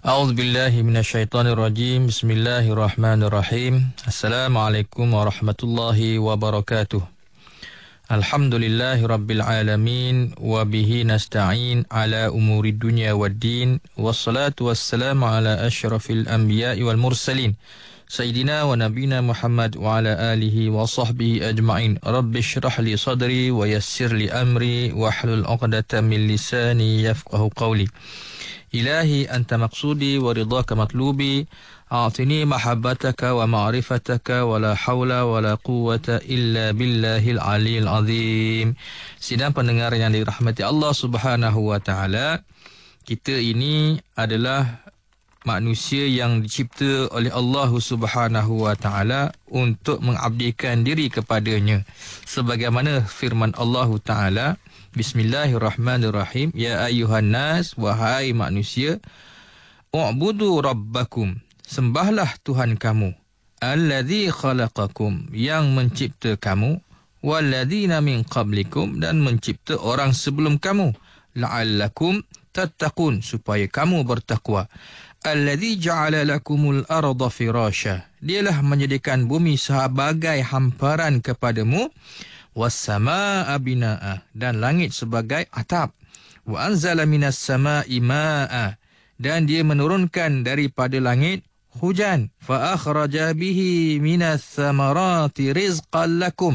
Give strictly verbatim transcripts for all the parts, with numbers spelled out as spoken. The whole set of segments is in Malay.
A'udzu billahi minasyaitonir rajim. Bismillahirrahmanirrahim. Assalamualaikum warahmatullahi wabarakatuh. Alhamdulillahi rabbil alamin wa bihi nasta'in ala umurid dunya waddin. Wassalatu wassalamu ala asyrafil anbiya'i wal mursalin. Sayyidina wa nabina Muhammad wa ala alihi wa sahbihi ajma'in. Rabbi syrah li sadri wa yassir li amri wahlul 'uqdatam min lisani yafqahu qawli. Ilahi anta maqsudi wa ridhaka matlubi, a'tini mahabbataka wa ma'rifataka wa la hawla wa la quwwata illa billahil aliyil azim. Sidang pendengar yang dirahmati Allah Subhanahu wa taala, kita ini adalah manusia yang dicipta oleh Allah Subhanahu wa taala untuk mengabdikan diri kepadanya. Sebagaimana firman Allah taala, Bismillahirrahmanirrahim. Ya ayuhan nas, wahai manusia, u'budu rabbakum, sembahlah Tuhan kamu, alladzi khalaqakum, yang mencipta kamu, walladzina min qablikum, dan mencipta orang sebelum kamu, la'allakum tattaqun, supaya kamu bertakwa. Alladzi ja'ala lakumul arda firasya, dialah menjadikan bumi sebagai hamparan kepadamu, was-samaa'a binaa'a, dan langit sebagai atap, wa anzala minas samaa'i maa'a, dan dia menurunkan daripada langit hujan, fa akhraja bihi minas samarati rizqan lakum,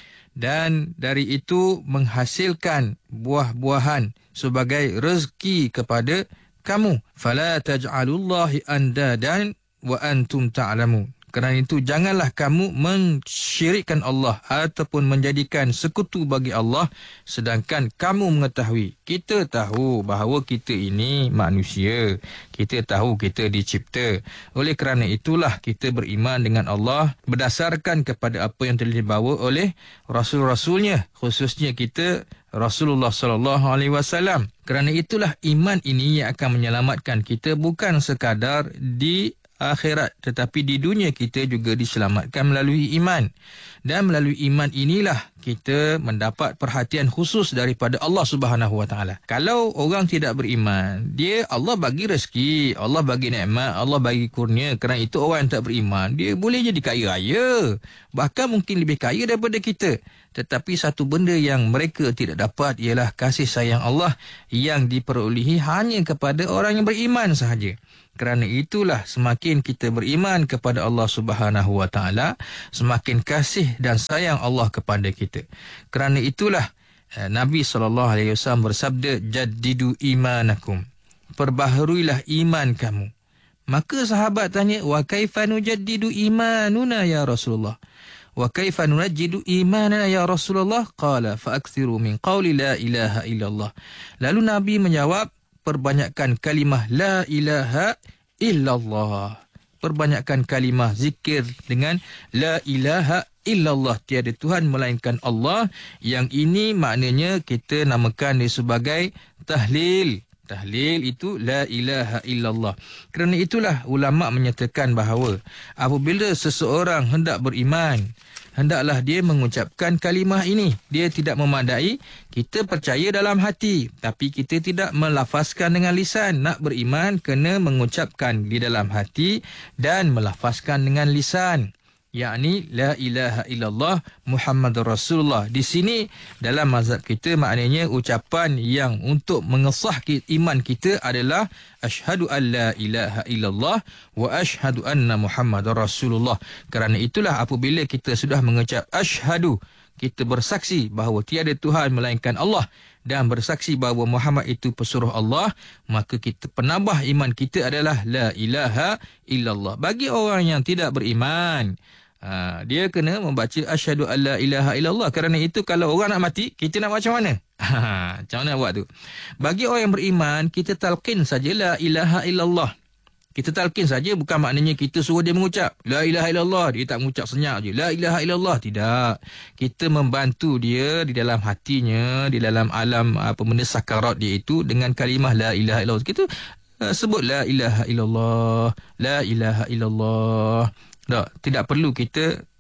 dan dari itu menghasilkan buah-buahan sebagai rezeki kepada kamu. Fala taj'alullahi andadan wa antum ta'lamun. Kerana itu janganlah kamu mensyirikkan Allah ataupun menjadikan sekutu bagi Allah sedangkan kamu mengetahui. Kita tahu bahawa kita ini manusia. Kita tahu kita dicipta. Oleh kerana itulah kita beriman dengan Allah berdasarkan kepada apa yang telah dibawa oleh Rasul-Rasulnya, khususnya kita Rasulullah sallallahu alaihi wasallam. Kerana itulah iman ini yang akan menyelamatkan kita bukan sekadar di akhirat, tetapi di dunia kita juga diselamatkan melalui iman. Dan melalui iman inilah kita mendapat perhatian khusus daripada Allah Subhanahu wa taala. Kalau orang tidak beriman, dia Allah bagi rezeki, Allah bagi nikmat, Allah bagi kurnia. Kerana itu orang yang tak beriman, dia boleh jadi kaya raya, bahkan mungkin lebih kaya daripada kita. Tetapi satu benda yang mereka tidak dapat ialah kasih sayang Allah yang diperolehi hanya kepada orang yang beriman sahaja. Kerana itulah semakin kita beriman kepada Allah Subhanahu wa taala, semakin kasih dan sayang Allah kepada kita. Kerana itulah eh, Nabi sallallahu alaihi wasallam bersabda, jaddidu imanakum, perbaharuilah iman kamu. Maka sahabat tanya, wa kaifa nujaddidu imanuna ya Rasulullah? Wa kaifa nunajjidu imanana ya Rasulullah? Qala fa aktsiru min qawli la ilaha illallah. Lalu Nabi menjawab, perbanyakkan kalimah la ilaha illallah. Perbanyakkan kalimah zikir dengan la ilaha illallah, tiada Tuhan melainkan Allah. Yang ini maknanya kita namakan dia sebagai tahlil. Tahlil itu la ilaha illallah. Kerana itulah ulama menyatakan bahawa apabila seseorang hendak beriman, hendaklah dia mengucapkan kalimah ini. Dia tidak memadai kita percaya dalam hati, tapi kita tidak melafazkan dengan lisan. Nak beriman kena mengucapkan di dalam hati dan melafazkan dengan lisan, yakni la ilaha illallah Muhammadur Rasulullah. Di sini dalam mazhab kita maknanya ucapan yang untuk mengesah iman kita adalah asyhadu an la ilaha illallah wa asyhadu anna Muhammadar Rasulullah. Kerana itulah apabila kita sudah mengucap asyhadu, kita bersaksi bahawa tiada Tuhan melainkan Allah dan bersaksi bahawa Muhammad itu pesuruh Allah, maka kita penambah iman kita adalah la ilaha illallah. Bagi orang yang tidak beriman, Ha, dia kena membaca asyhadu alla ilaha illallah. Kerana itu kalau orang nak mati, kita nak macam mana? Ha, macam mana buat tu? Bagi orang yang beriman, kita talqin saja la ilaha illallah. Kita talqin saja, bukan maknanya kita suruh dia mengucap la ilaha illallah, dia tak mengucap senyap je la ilaha illallah. Tidak. Kita membantu dia di dalam hatinya, di dalam alam apa benda sakarat dia itu dengan kalimah la ilaha illallah. Kita uh, sebut la ilaha illallah, la ilaha illallah. Tak, tidak perlu kita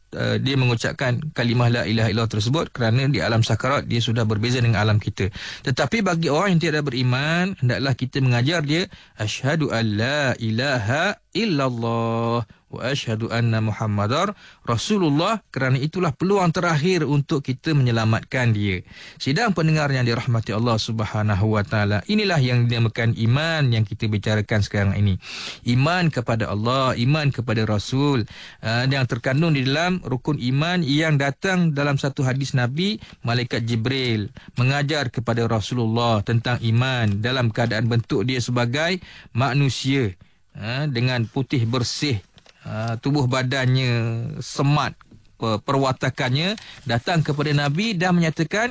uh, dia mengucapkan kalimah la ilaha illallah tersebut, kerana di alam sakarat dia sudah berbeza dengan alam kita. Tetapi bagi orang yang tidak beriman, hendaklah kita mengajar dia asyhadu an la ilaha illallah wa asyhadu anna Muhammadar Rasulullah, kerana itulah peluang terakhir untuk kita menyelamatkan dia. Sidang pendengar yang dirahmati Allah Subhanahu wa taala, inilah yang dinamakan iman yang kita bicarakan sekarang ini. Iman kepada Allah, iman kepada Rasul, uh, yang terkandung di dalam rukun iman yang datang dalam satu hadis Nabi, malaikat Jibril mengajar kepada Rasulullah tentang iman dalam keadaan bentuk dia sebagai manusia, uh, dengan putih bersih, Uh, tubuh badannya semat, per- perwatakannya, datang kepada Nabi dan menyatakan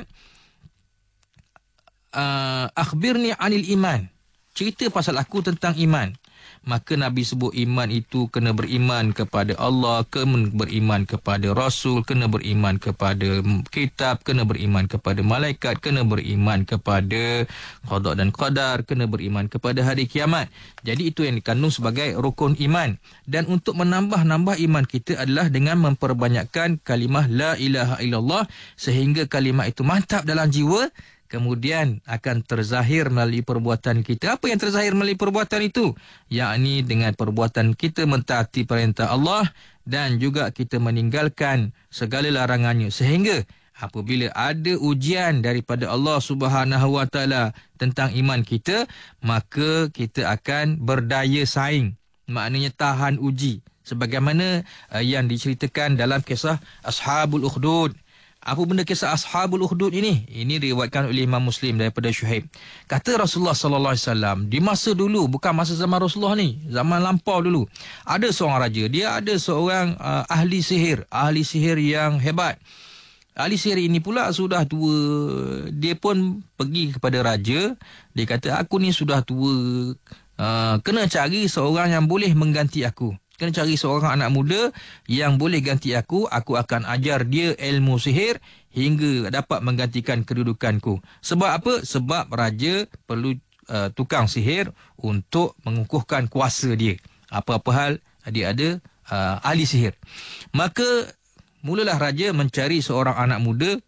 uh, akhbirni anil iman, cerita pasal aku tentang iman. Maka Nabi sebut iman itu kena beriman kepada Allah, kena beriman kepada Rasul, kena beriman kepada kitab, kena beriman kepada malaikat, kena beriman kepada qada dan qadar, kena beriman kepada hari kiamat. Jadi itu yang dikandung sebagai rukun iman. Dan untuk menambah-nambah iman kita adalah dengan memperbanyakkan kalimah la ilaha illallah, sehingga kalimah itu mantap dalam jiwa, kemudian akan terzahir melalui perbuatan kita. Apa yang terzahir melalui perbuatan itu? Yakni dengan perbuatan kita mentaati perintah Allah dan juga kita meninggalkan segala larangannya. Sehingga apabila ada ujian daripada Allah Subhanahu wa taala tentang iman kita, maka kita akan berdaya saing. Maknanya tahan uji. Sebagaimana uh, yang diceritakan dalam kisah Ashabul Ukhdud. Apa benda kisah Ashabul Ukhdud ini? Ini diriwayatkan oleh Imam Muslim daripada Syuhaib. Kata Rasulullah sallallahu alaihi wasallam, di masa dulu, bukan masa zaman Rasulullah ni, zaman lampau dulu, ada seorang raja, dia ada seorang uh, ahli sihir, ahli sihir yang hebat. Ahli sihir ini pula sudah tua. Dia pun pergi kepada raja, dia kata, aku ni sudah tua, uh, kena cari seorang yang boleh mengganti aku. Kena cari seorang anak muda yang boleh ganti aku. Aku akan ajar dia ilmu sihir hingga dapat menggantikan kedudukanku. Sebab apa? Sebab raja perlu uh, tukang sihir untuk mengukuhkan kuasa dia. Apa-apa hal dia ada uh, ahli sihir. Maka mulalah raja mencari seorang anak muda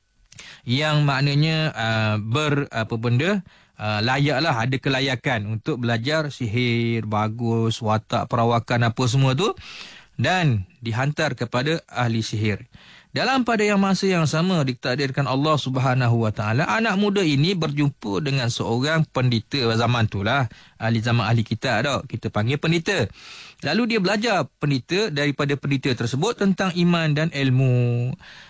yang maknanya uh, ber apa benda Uh, layaklah, ada kelayakan untuk belajar sihir, bagus, watak, perawakan, apa semua tu, dan dihantar kepada ahli sihir. Dalam pada yang masa yang sama ditakdirkan Allah Subhanahu wa taala, anak muda ini berjumpa dengan seorang pendeta zaman tu lah, ahli zaman ahli kita dah, kita panggil pendeta. Lalu dia belajar pendeta daripada pendeta tersebut tentang iman dan ilmu.